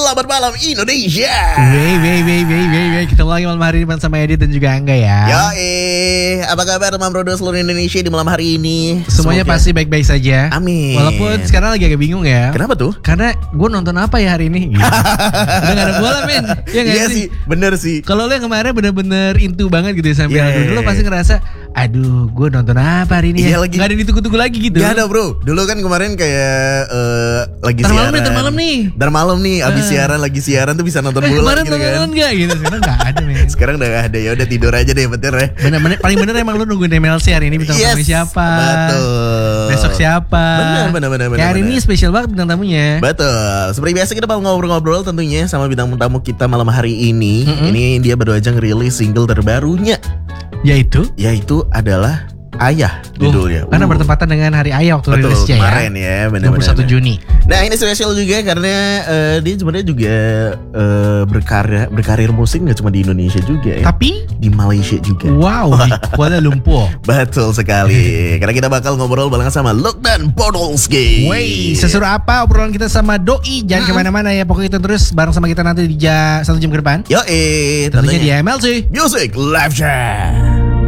Selamat malam Indonesia. Wey. Ketemu lagi malam hari ini sama Edit dan juga Angga ya. Apa kabar teman bro seluruh Indonesia di malam hari ini? Semuanya pasti baik-baik saja. Amin. Walaupun sekarang lagi agak bingung ya. Kenapa tuh? Karena gue nonton apa ya hari ini? Gitu. Udah gak ada bola men. Iya sih, bener sih. Kalau lo yang kemarin bener-bener into banget gitu ya sampai dulu lo pasti ngerasa, aduh gue nonton apa hari ini ya? Lagi. Gak ada ditunggu-tunggu lagi gitu. Gak ada bro. Dulu kan kemarin kayak lagi Ntar siaran. malam nih. Abis siaran tuh bisa nonton bola kemarin gitu kan. nonton gak gitu. Sekarang gak ada men. Sekarang udah gak ada, ya udah tidur aja deh bener ya. Bener-bener paling bener emang lu nungguin MLC hari ini bintang tamu siapa. Betul. Besok siapa. Bener. Kayak hari ini spesial banget bintang tamunya. Betul. Seperti biasa kita bakal ngobrol-ngobrol tentunya sama bintang tamu kita malam hari ini. Ini dia baru aja ngerilis single terbarunya. Yaitu adalah Ayah judulnya. Karena bertempatan dengan hari Ayah waktu betul, rilisnya kemarin ya, benar-benar 21 Juni. Nah ini spesial juga karena dia sebenarnya juga berkarir musik nggak cuma di Indonesia juga ya. Tapi di Malaysia juga. Wow, di Kuala Lumpur. Betul sekali. Karena kita bakal ngobrol bareng sama Lokman Podolski. Wey, seseru apa obrolan kita sama Doi? Jangan kemana-mana ya. Pokoknya kita terus bareng sama kita nanti di 1 jam ke depan. Yoi, Tentunya di MLC Music Live Chat.